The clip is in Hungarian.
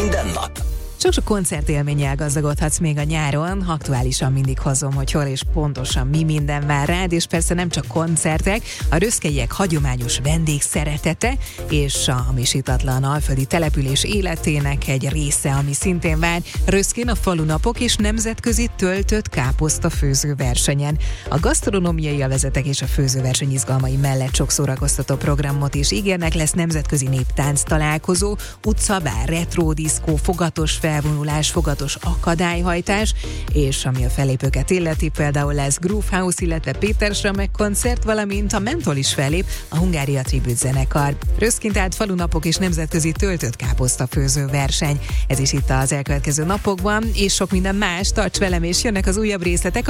Minden nap. Sok-sok koncertélménnyel gazdagodhatsz még a nyáron, aktuálisan mindig hozom, hogy hol és pontosan mi minden vár rád, és persze nem csak koncertek, a röszkeiek hagyományos vendégszeretete, és a hamisítatlan alföldi település életének egy része, ami szintén vár Röszkén a falunapok és nemzetközi töltött káposzta főző versenyen. A gasztronómiai alvezetek és a főzőverseny izgalmai mellett sok szórakoztató programot is ígérnek, lesz nemzetközi néptánc találkozó, utcabár, retro diszkó, fogatos felvonulás, fogatos akadályhajtás, és ami a fellépőket illeti, például lesz Groove House, illetve Péter Sramek koncert, valamint a Mentol is fellép, a Hungária Tribute zenekar. Röszkén tehát falunapok és nemzetközi töltött káposzta főző verseny. Ez is itt az elkövetkező napokban, és sok minden más, tarts velem, és jönnek az újabb részletek.